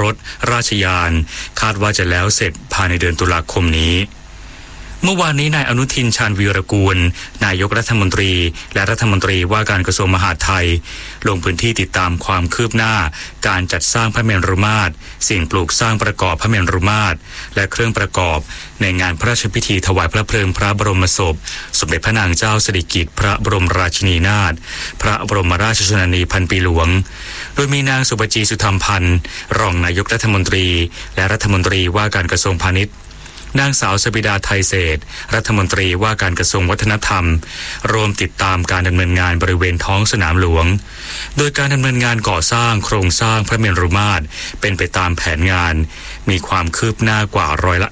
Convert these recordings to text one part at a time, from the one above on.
ถราชยานคาดว่าจะแล้วเสร็จภายในเดือนตุลาคมนี้เมื่อวานนี้นายอนุทินชาญวีรกูลนายกรัฐมนตรีและรัฐมนตรีว่าการกระทรวงมหาดไทยลงพื้นที่ติดตามความคืบหน้าการจัดสร้างพระเมรุมาตรสิ่งปลูกสร้างประกอบพระเมรุมาตรและเครื่องประกอบในงานพระราชพิธีถวายพระเพลิงพระบรมศพสมเด็จพระนางเจ้าสิริกิติ์พระบรมราชินีนาถพระบรมราชชนนีพันปีหลวงโดยมีนางสุปจีสุธรรมพันธ์รองนายกรัฐมนตรีและรัฐมนตรีว่าการกระทรวงพาณิชย์นางสาวสบิดาไทยเศรษฐ์รัฐมนตรีว่าการกระทรวงวัฒนธรรมรวมติดตามการดำเนินงานบริเวณท้องสนามหลวงโดยการดำเนินงานก่อสร้างโครงสร้างพระเมรุมาตรเป็นไปตามแผนงานมีความคืบหน้ากว่า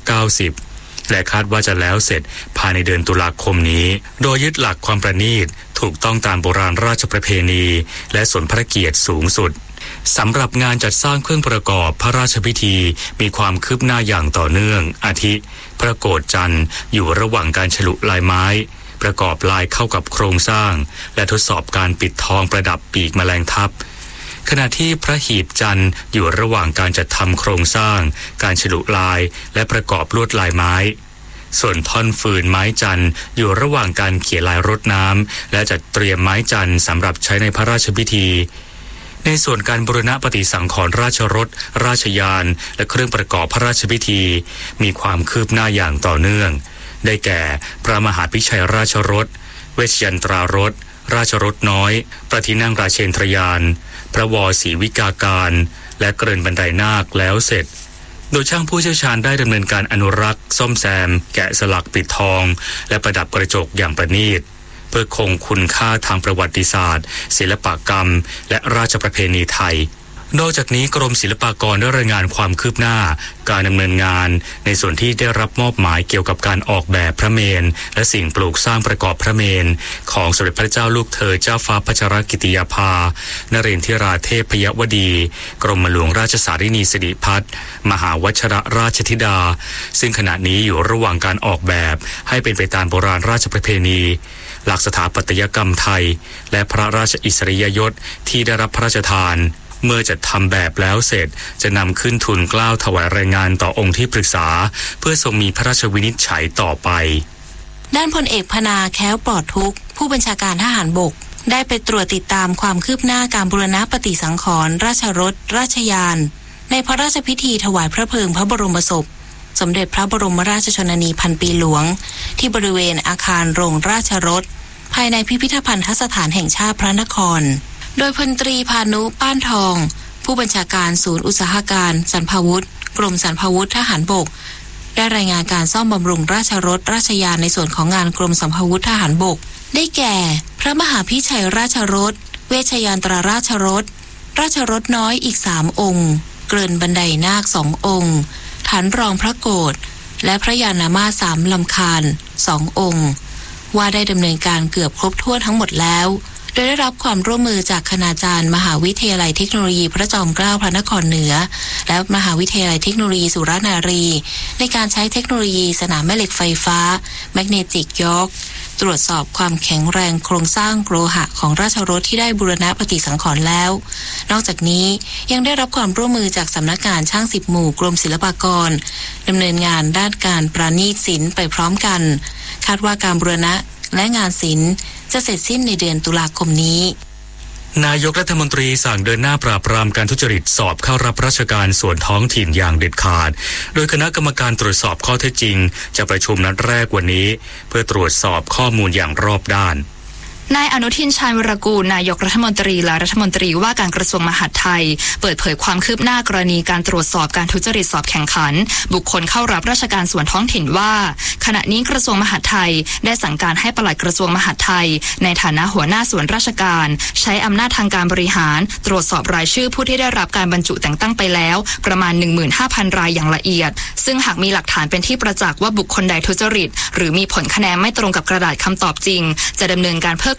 90%และคาดว่าจะแล้วเสร็จภายในเดือนตุลาคมนี้โดยยึดหลักความประณีตถูกต้องตามโบราณราชประเพณีและสมพระเกียรติสูงสุดสำหรับงานจัดสร้างเครื่องประกอบพระราชพิธีมีความคืบหน้าอย่างต่อเนื่องอาทิพระโกฐจันทร์อยู่ระหว่างการฉลุลายไม้ประกอบลายเข้ากับโครงสร้างและทดสอบการปิดทองประดับปีกแมลงทับขณะที่พระหีบจันทร์อยู่ระหว่างการจัดทำโครงสร้างการฉลุลายและประกอบลวดลายไม้ส่วนท่อนฟืนไม้จันทร์อยู่ระหว่างการเขียนลายรดน้ำและจัดเตรียมไม้จันทร์สำหรับใช้ในพระราชพิธีในส่วนการบูรณะปฏิสังขรณ์ราชรถราชยานและเครื่องประกอบพระราชพิธีมีความคืบหน้าอย่างต่อเนื่องได้แก่พระมหาพิชัยราชรถเวชยันตรารถราชรถน้อยพระที่นั่งราเชนทรยานพระวศรีวิกาการและเกริ่นบันไดนาคแล้วเสร็จโดยช่างผู้เชี่ยวชาญได้ดำเนินการอนุรักษ์ซ่อมแซมแกะสลักปิดทองและประดับกระจกอย่างประณีตเพื่อคงคุณค่าทางประวัติศาสตร์ศิลปกรรมและราชประเพณีไทยนอกจากนี้กรมศิลปากรได้รายงานความคืบหน้าการดำเนินงานในส่วนที่ได้รับมอบหมายเกี่ยวกับการออกแบบพระเมรุและสิ่งปลูกสร้างประกอบพระเมรุของสมเด็จพระเจ้าลูกเธอเจ้าฟ้าพัชรกิติยาภานเรนทิราเทพยวดีกรมหลวงราชสารินีสิริพัฒน์มหาวชรราชธิดาซึ่งขณะนี้อยู่ระหว่างการออกแบบให้เป็นไปตามโบราณราชประเพณีหลักสถาปัตยกรรมไทยและพระราชอิสริยยศที่ได้รับพระราชทานเมื่อจัดทำแบบแล้วเสร็จจะนำขึ้นทูลเกล้าถวายรายงานต่อองค์ที่ปรึกษาเพื่อทรงมีพระราชวินิจฉัยต่อไปด้านพลเอกพนาแค้วปลอดทุกข์ผู้บัญชาการทหารบกได้ไปตรวจติดตามความคืบหน้าการบูรณะปฏิสังขรณ์ราชรถราชยานในพระราชพิธีถวายพระเพลิงพระบรมศพสมเด็จพระบรมราชชนนีพันปีหลวงที่บริเวณอาคารโรงราชรถภายในพิพิธภัณฑสถานแห่งชาติพระนครโดยพลตรีพานุป้านทองผู้บัญชาการศูนย์อุตสาหการสรรพาวุธกรมสรรพาวุธทหารบกได้รายงานการซ่อมบำรุงราชรถราชยานในส่วนของงานกรมสรรพาวุธทหารบกได้แก่พระมหาพิชัยราชรถเวชยันตรราชรถราชรถน้อยอีก3องค์เกริ่นบันไดนาค2องค์ฐานรองพระโกฐและพระยานามาส3ลำคาญ2องค์ว่าได้ดำเนินการเกือบครบถ้วนทั้งหมดแล้วโดยได้รับความร่วมมือจากคณาจารย์มหาวิทยาลัยเทคโนโลยีพระจอมเกล้าพระนครเหนือและมหาวิทยาลัยเทคโนโลยีสุรนารีในการใช้เทคโนโลยีสนามแม่เหล็กไฟฟ้าแมกเนติกยอร์กตรวจสอบความแข็งแรงโครงสร้างโลหะของราชรถที่ได้บูรณะปฏิสังขรณ์แล้วนอกจากนี้ยังได้รับความร่วมมือจากสำนักงานช่าง10หมู่กรมศิลปากรดำเนินงานด้านการประณีตศิลป์ไปพร้อมกันคาดว่าการบูรณะและงานศิลป์จะเสร็จสิ้นในเดือนตุลาคมนี้นายกรัฐมนตรีสั่งเดินหน้าปราบปรามการทุจริตสอบเข้ารับราชการส่วนท้องถิ่นอย่างเด็ดขาดโดยคณะกรรมการตรวจสอบข้อเท็จจริงจะประชุมนัดแรกวันนี้เพื่อตรวจสอบข้อมูลอย่างรอบด้านนายอนุทินชาญวีรกูลนายกรัฐมนตรีและรัฐมนตรีว่าการกระทรวงมหาดไทยเปิดเผยความคืบหน้ากรณีการตรวจสอบการทุจริตสอบแข่งขันบุคคลเข้ารับราชการส่วนท้องถิ่นว่าขณะนี้กระทรวงมหาดไทยได้สั่งการให้ปลัดกระทรวงมหาดไทยในฐานะหัวหน้าส่วนราชการใช้อำนาจทางการบริหารตรวจสอบรายชื่อผู้ที่ได้รับการบรรจุแต่งตั้งไปแล้วประมาณ 15,000 รายอย่างละเอียดซึ่งหากมีหลักฐานเป็นที่ประจักษ์ว่าบุคคลใดทุจริตหรือมีผลคะแนนไม่ตรงกับกระดาษคำตอบจริงจะดำเนินการเพิก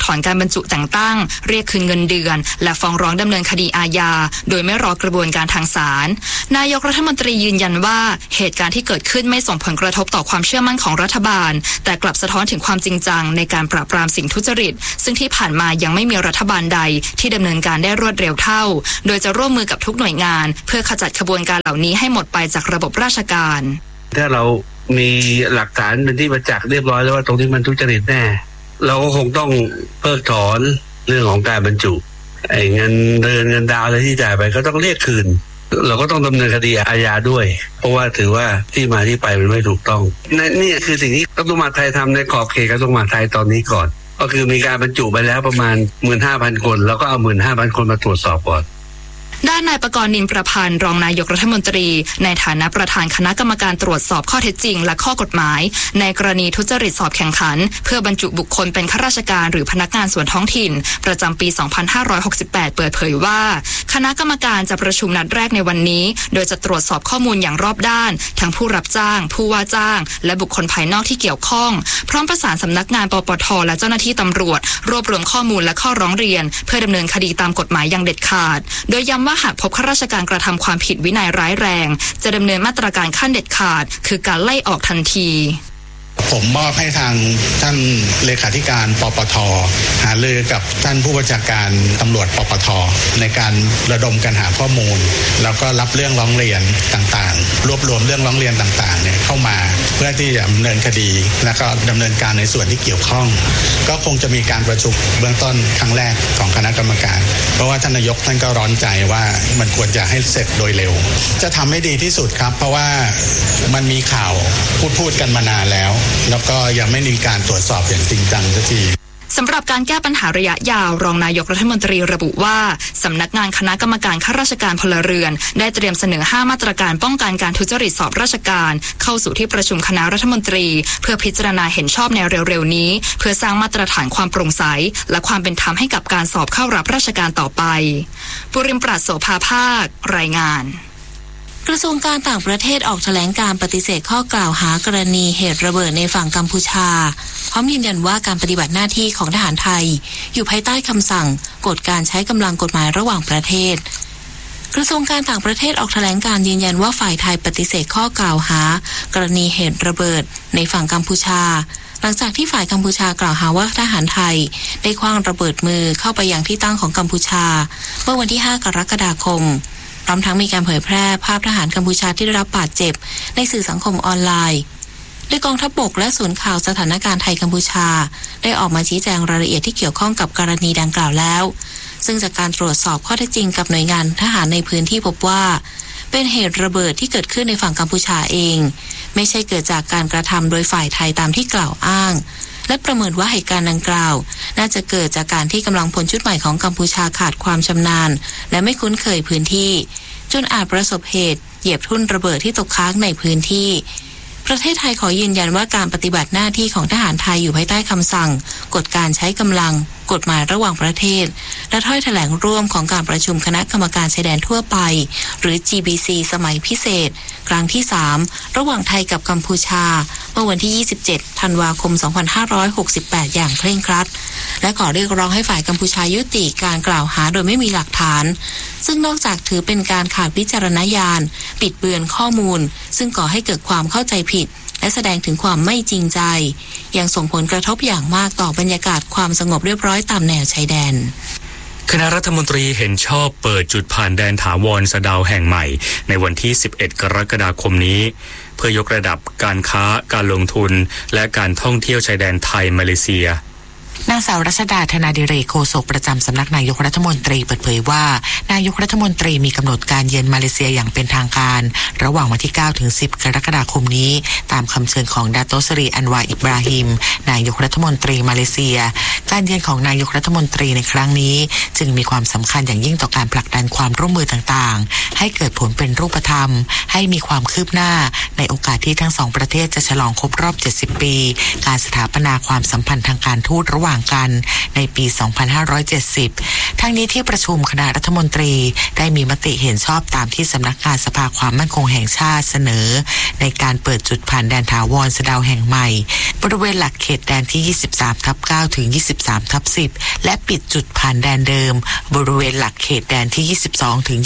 ถอนการบรรจุแต่งตั้งเรียกคืนเงินเดือนและฟ้องร้องดำเนินคดีอาญาโดยไม่รอกระบวนการทางศาลนายกรัฐมนตรียืนยันว่าเหตุการณ์ที่เกิดขึ้นไม่ส่งผลกระทบต่อความเชื่อมั่นของรัฐบาลแต่กลับสะท้อนถึงความจริงจังในการปราบปรามสิ่งทุจริตซึ่งที่ผ่านมายังไม่มีรัฐบาลใดที่ดำเนินการได้รวดเร็วเท่าโดยจะร่วมมือกับทุกหน่วยงานเพื่อขจัดขบวนการเหล่านี้ให้หมดไปจากระบบราชการถ้าเรามีหลักฐานเป็นที่ประจักษ์เรียบร้อยแล้วว่าตรงนี้มันทุจริตแน่เราก็คงต้องเพิกถอนเรื่องของการบรรจุเงินเดือนเงินดาวอะไรที่จ่ายไปก็ต้องเรียกคืนเราก็ต้องดำเนินคดีอาญาด้วยเพราะว่าถือว่าที่มาที่ไปมันไม่ถูกต้องนี่คือสิ่งที่กระทรวงมหาดไทยทำในขอบเขตกระทรวงมหาดไทยตอนนี้ก่อนก็คือมีการบรรจุไปแล้วประมาณ 15,000 คนแล้วก็เอา 15,000 คนมาตรวจสอบก่อนด้านนายประกรณ์ นินประพันธ์รองนายกรัฐมนตรีในฐานะประธานคณะกรรมการตรวจสอบข้อเท็จจริงและข้อกฎหมายในกรณีทุจริตสอบแข่งขันเพื่อบรรจุบุคคลเป็นข้าราชการหรือพนักงานส่วนท้องถิ่นประจำปี 2568 เปิดเผยว่าคณะกรรมการจะประชุมนัดแรกในวันนี้โดยจะตรวจสอบข้อมูลอย่างรอบด้านทั้งผู้รับจ้างผู้ว่าจ้างและบุคคลภายนอกที่เกี่ยวข้องพร้อมประสานสำนักงานปปท.และเจ้าหน้าที่ตำรวจรวบรวมข้อมูลและข้อร้องเรียนเพื่อดำเนินคดีตามกฎหมายอย่างเด็ดขาดโดยย้ำว่าหากพบข้าราชการกระทำความผิดวินัยร้ายแรงจะดำเนินมาตรการขั้นเด็ดขาดคือการไล่ออกทันทีผมมอบให้ทางท่านเลขาธิการปปท.หารือกับท่านผู้บัญชาการตำรวจปปท.ในการระดมกันหาข้อมูลแล้วก็รับเรื่องร้องเรียนต่างๆรวบรวมเรื่องร้องเรียนต่างๆเนี่ยเข้ามาเพื่อที่จะดำเนินคดีแล้วก็ดำเนินการในส่วนที่เกี่ยวข้องก็คงจะมีการประชุมเบื้องต้นครั้งแรกของคณะกรรมการเพราะว่าท่านนายกท่านก็ร้อนใจว่ามันควรจะให้เสร็จโดยเร็วจะทำให้ดีที่สุดครับเพราะว่ามันมีข่าวพูดกันมานานแล้วแล้วก็ยังไม่มีการตรวจสอบอย่างจริงจังสักทีสำหรับการแก้ปัญหาระยะยาวรองนายกรัฐมนตรีระบุว่าสำนักงานคณะกรรมการข้าราชการพลเรือนได้เตรียมเสนอ5มาตรการป้องกันการทุจริตสอบราชการเข้าสู่ที่ประชุมคณะรัฐมนตรีเพื่อพิจารณาเห็นชอบในเร็วๆนี้เพื่อสร้างมาตรฐานความโปร่งใสและความเป็นธรรมให้กับการสอบเข้ารับราชการต่อไปปุริมปราศโสภาภาครายงานกระทรวงการต่างประเทศออกแถลงการปฏิเสธข้อกล่าวหากรณีเหตุระเบิดในฝั่งกัมพูชาพร้อมยืนยันว่าการปฏิบัติหน้าที่ของทหารไทยอยู่ภายใต้คำสั่งกฎการใช้กำลังกฎหมายระหว่างประเทศกระทรวงการต่างประเทศออกแถลงการยืนยันว่าฝ่ายไทยปฏิเสธข้อกล่าวหากรณีเหตุระเบิดในฝั่งกัมพูชาหลังจากที่ฝ่ายกัมพูชากล่าวหาว่าทหารไทยได้ขว้างระเบิดมือเข้าไปยังที่ตั้งของกัมพูชาเมื่อวันที่5 กรกฎาคมพร้อมทั้งมีการเผยแพร่ภาพทหารกัมพูชาที่ได้รับบาดเจ็บในสื่อสังคมออนไลน์โดยกองทัพบกและศูนย์ข่าวสถานการณ์ไทยกัมพูชาได้ออกมาชี้แจงรายละเอียดที่เกี่ยวข้องกับกรณีดังกล่าวแล้วซึ่งจากการตรวจสอบข้อเท็จจริงกับหน่วยงานทหารในพื้นที่พบว่าเป็นเหตุระเบิดที่เกิดขึ้นในฝั่งกัมพูชาเองไม่ใช่เกิดจากการกระทำโดยฝ่ายไทยตามที่กล่าวอ้างและประเมินว่าเหตุการณ์ดังกล่าวน่าจะเกิดจากการที่กำลังพลชุดใหม่ของกัมพูชาขาดความชำนาญและไม่คุ้นเคยพื้นที่จนอาจประสบเหตุเหยียบทุ่นระเบิดที่ตกค้างในพื้นที่ประเทศไทยขอยืนยันว่าการปฏิบัติหน้าที่ของทหารไทยอยู่ภายใต้คำสั่งกฎการใช้กำลังกฎหมายระหว่างประเทศและถ้อยแถลงร่วมของการประชุมคณะกรรมการชายแดนทั่วไปหรือ GBC สมัยพิเศษครั้งที่3ระหว่างไทยกับกัมพูชาเมื่อวันที่27 ธันวาคม 2568 อย่างเคร่งครัดและขอเรียกร้องให้ฝ่ายกัมพูชายุติการกล่าวหาโดยไม่มีหลักฐานซึ่งนอกจากถือเป็นการขาดวิจารณญาณปิดเบือนข้อมูลซึ่งก่อให้เกิดความเข้าใจผิดและแสดงถึงความไม่จริงใจยังส่งผลกระทบอย่างมากต่อบรรยากาศความสงบเรียบร้อยตามแนวชายแดนคณะรัฐมนตรีเห็นชอบเปิดจุดผ่านแดนถาวรสะเดาแห่งใหม่ในวันที่11 กรกฎาคมนี้เพื่อยกระดับการค้าการลงทุนและการท่องเที่ยวชายแดนไทยมาเลเซียนางสาวรัชดาธนาดิเรกโฆษกประจำสำนักนายกรัฐมนตรีเปิดเผยว่านายกรัฐมนตรีมีกำหนดการเยือนมาเลเซียอย่างเป็นทางการระหว่างวันที่9 ถึง 10 กรกฎาคมนี้ตามคำเชิญของดาโตสรีอันวาอิบราฮิมนายกรัฐมนตรีมาเลเซียการเยือนของนายกรัฐมนตรีในครั้งนี้จึงมีความสำคัญอย่างยิ่งต่อการผลักดันความร่วมมือต่างๆให้เกิดผลเป็นรูปธรรมให้มีความคืบหน้าในโอกาสที่ทั้งสองประเทศจะฉลองครบรอบ70 ปีการสถาปนาความสัมพันธ์ทางการทูตระหว่างกันในปี 2570 ทั้งนี้ที่ประชุมคณะรัฐมนตรีได้มีมติเห็นชอบตามที่สำนักงานสภาความมั่นคงแห่งชาติเสนอในการเปิดจุดผ่านแดนถาวรสะเดาแห่งใหม่บริเวณหลักเขตแดนที่ 23/9 ถึง 23/10 และปิดจุดผ่านแดนเดิมบริเวณหลักเขตแดนที่ 22 ถึง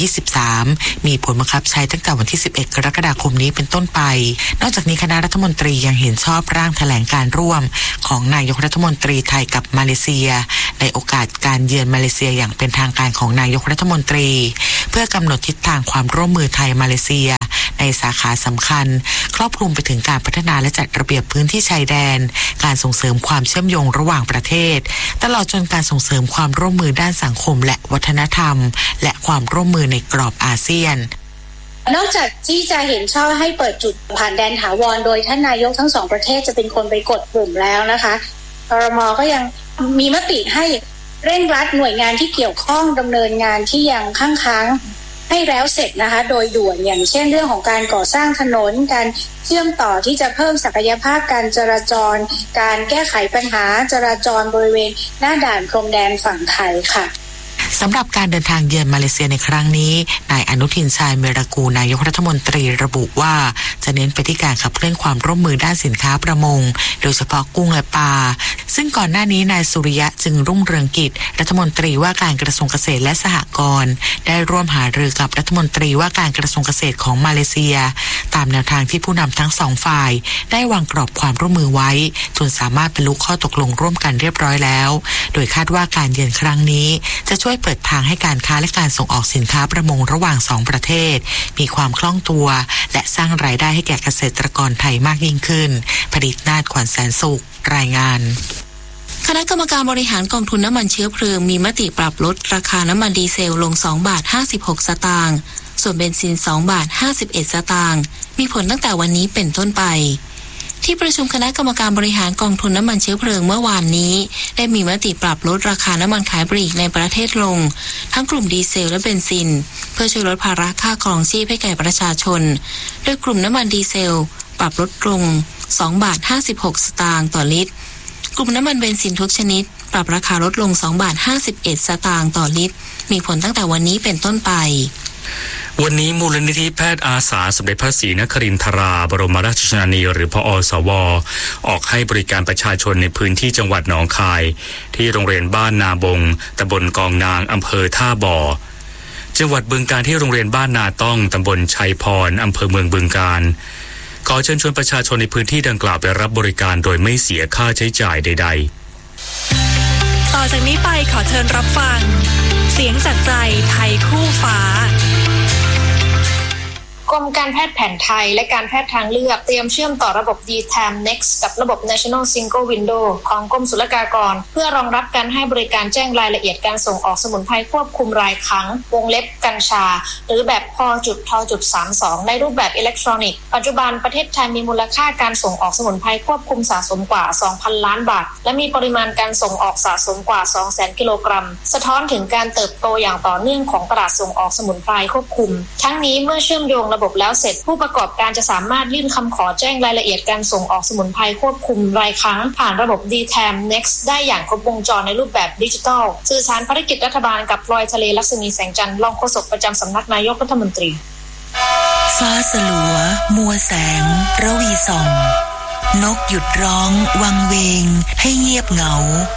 23 มีผลบังคับใช้ตั้งแต่วันที่ 11 กรกฎาคมนี้เป็นต้นไปนอกจากนี้คณะรัฐมนตรียังเห็นชอบร่างแถลงการร่วมของนายกรัฐมนตรีไทยกับมาเลเซียในโอกาสการเยือนมาเลเซียอย่างเป็นทางการของนายกรัฐมนตรีเพื่อกำหนดทิศทางความร่วมมือไทยมาเลเซียในสาขาสำคัญครอบคลุมไปถึงการพัฒนาและจัดระเบียบพื้นที่ชายแดนการส่งเสริมความเชื่อมโยงระหว่างประเทศตลอดจนการส่งเสริมความร่วมมือด้านสังคมและวัฒนธรรมและความร่วมมือในกรอบอาเซียนนอกจากที่จะเห็นชอบให้เปิดจุดผ่านแดนถาวรโดยท่านนายกทั้งสองประเทศจะเป็นคนไปกดปุ่มแล้วนะคะครม.ก็ยังมีมติให้เร่งรัดหน่วยงานที่เกี่ยวข้องดำเนินงานที่ยังค้างให้แล้วเสร็จนะคะโดยด่วนอย่างเช่นเรื่องของการก่อสร้างถนนการเชื่อมต่อที่จะเพิ่มศักยภาพการจราจรการแก้ไขปัญหาจราจรบริเวณหน้าด่านพรมแดนฝั่งไทยค่ะสำหรับการเดินทางเยือนมาเลเซียในครั้งนี้นายอนุทินชาญวีรกูลนายกรัฐมนตรีระบุว่าจะเน้นไปที่การขับเคลื่อนความร่วมมือด้านสินค้าประมงโดยเฉพาะกุ้งและปลาซึ่งก่อนหน้านี้นายสุริยะจึงรุ่งเรืองกิจรัฐมนตรีว่าการกระทรวงเกษตรและสหกรณ์ได้ร่วมหารือกับรัฐมนตรีว่าการกระทรวงเกษตรของมาเลเซียตามแนวทางที่ผู้นำทั้งสองฝ่ายได้วางกรอบความร่วมมือไว้จนสามารถบรรลุข้อตกลงร่วมกันเรียบร้อยแล้วโดยคาดว่าการเยือนครั้งนี้จะช่วยเปิดทางให้การค้าและการส่งออกสินค้าประมงระหว่าง2ประเทศมีความคล่องตัวและสร้างรายได้ให้แก่เกษตรกรไทยมากยิ่งขึ้นผลิตนาฏขวัญแสนสุขรายงานคณะกรรมการบริหารกองทุนน้ำมันเชื้อเพลิงมีมติปรับลดราคาน้ำมันดีเซลลง2 บาท 56 สตางค์ส่วนเบนซิน2 บาท 51 สตางค์มีผลตั้งแต่วันนี้เป็นต้นไปที่ประชุมคณะกรรมการบริหารกองทุนน้ำมันเชื้อเพลิงเมื่อวานนี้ได้มีมติปรับลดราคาน้ำมันขายปลีกในประเทศลงทั้งกลุ่มดีเซลและเบนซินเพื่อช่วยลดภาระค่าครองชีพให้แก่ประชาชนโดยกลุ่มน้ำมันดีเซลปรับลดลง2 บาท 56 สตางค์ต่อลิตรกลุ่มน้ำมันเบนซินทุกชนิดปรับราคาลดลง2 บาท 51 สตางค์ต่อลิตรมีผลตั้งแต่วันนี้เป็นต้นไปวันนี้มูลนิธิแพทย์อาสาสมเด็จพระศรีนครินทราบรมราชชนนีหรือพอสว.ออกให้บริการประชาชนในพื้นที่จังหวัดหนองคายที่โรงเรียนบ้านนาบงตำบลกองนางอำเภอท่าบ่อจังหวัดบึงกาฬที่โรงเรียนบ้านนาต้องตำบลชัยพรอำเภอเมืองบึงกาฬขอเชิญชวนประชาชนในพื้นที่ดังกล่าวไปรับบริการโดยไม่เสียค่าใช้จ่ายใดๆต่อจากนี้ไปขอเชิญรับฟังเสียงจากใจไทยคู่ฟ้ากรมการแพทย์แผนไทยและการแพทย์ทางเลือกเตรียมเชื่อมต่อระบบ DTAM Next กับระบบ National Single Window ของกรมศุลกากรเพื่อรองรับการให้บริการแจ้งรายละเอียดการส่งออกสมุนไพรควบคุมรายครั้งวงเล็บกัญชาหรือแบบพ.ท.32ในรูปแบบอิเล็กทรอนิกส์ปัจจุบันประเทศไทยมีมูลค่าการส่งออกสมุนไพรควบคุมสะสมกว่า 2,000 ล้านบาทและมีปริมาณการส่งออกสะสมกว่า 200,000 กิโลกรัมสะท้อนถึงการเติบโตอย่างต่อเนื่องของตลาดส่งออกสมุนไพรควบคุมทั้งนี้เมื่อเชื่อมโยงระบบแล้วเสร็จผู้ประกอบการจะสามารถยื่นคำขอแจ้งรายละเอียดการส่งออกสมุนไพรควบคุมรายครั้งผ่านระบบ DTAM Next ได้อย่างครบวงจรในรูปแบบดิจิทัลสื่อสารภารกิจรัฐบาลกับพลอยทะเลลักษณีแสงจันทร์รองโฆษกประจำสำนักนายกรัฐมนตรีฟ้าสลัวมัวแสงระวีส่องนกหยุดร้องวังเวงให้เงียบเหงา